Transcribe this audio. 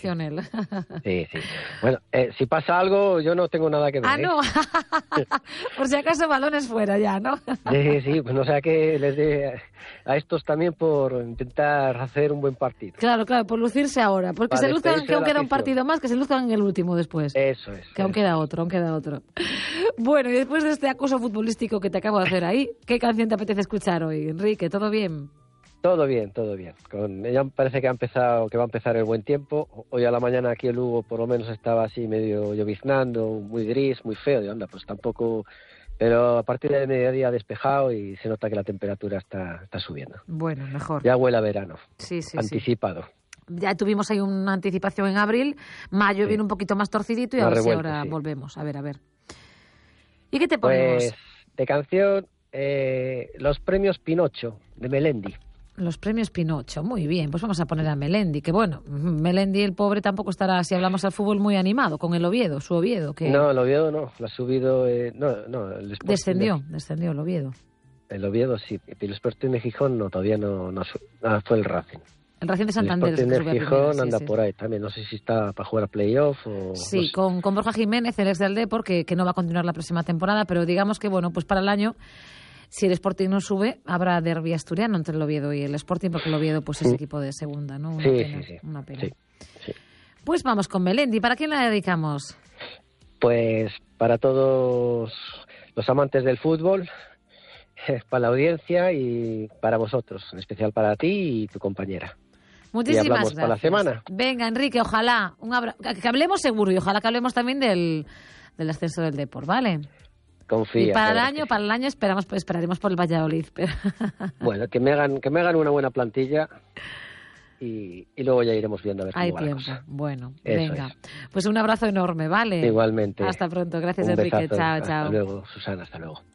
información él. Sí. Bueno, si pasa algo, yo no tengo nada que ver. No. Por si acaso balones fuera ya, ¿no? Sí, pues no sea que les dé a estos también por intentar hacer un buen partido. Claro, por lucirse ahora. Porque se luzcan, que aún queda un partido más, que se luzcan en el último después. Eso es. Que aún queda otro. Bueno, y después de este acoso futbolístico que te acabo de hacer ahí, ¿qué canción te apetece escuchar hoy, Enrique? ¿Todo bien? Todo bien. Ya parece que va a empezar el buen tiempo. Hoy a la mañana aquí en Lugo por lo menos estaba así medio lloviznando, muy gris, muy feo. Y anda, pues tampoco... Pero a partir del mediodía despejado y se nota que la temperatura está subiendo. Bueno, mejor. Ya huele a verano. Sí. Anticipado. Ya tuvimos ahí una anticipación en abril. Mayo viene un poquito más torcidito y a ver si ahora volvemos. A ver. ¿Y qué te ponemos? Pues de canción, los premios Pinocho de Melendi. Los premios Pinocho, muy bien, pues vamos a poner a Melendi, que bueno, Melendi el pobre tampoco estará, si hablamos al fútbol, muy animado con el Oviedo, su Oviedo. Que... No, el Oviedo no, lo ha subido, no, el Sporting Descendió el Oviedo. El Oviedo sí, y el Sporting de Gijón no, todavía no fue el Racing. El Racing de Santander. El Sporting de Gijón anda por ahí también, no sé si está para jugar a playoff o... Sí, no sé. con Borja Jiménez, el ex del Depor, que no va a continuar la próxima temporada, pero digamos que bueno, pues para el año... Si el Sporting no sube, habrá derbi asturiano entre el Oviedo y el Sporting, porque el Oviedo pues es equipo de segunda, ¿no? Una pena. Sí. Pues vamos con Melendi. ¿Para quién la dedicamos? Pues para todos los amantes del fútbol, para la audiencia y para vosotros, en especial para ti y tu compañera. Muchísimas gracias. Para la semana. Venga, Enrique, ojalá que hablemos seguro y ojalá que hablemos también del ascenso del Depor, ¿vale? Confía. Y para el año esperaremos por el Valladolid. Pero... Bueno, que me hagan una buena plantilla y luego ya iremos viendo a ver cómo va la cosa. Bueno, eso venga. Es. Pues un abrazo enorme, ¿vale? Igualmente. Hasta pronto. Gracias, Un Enrique. besazo. Chao. Hasta luego, Susana, hasta luego.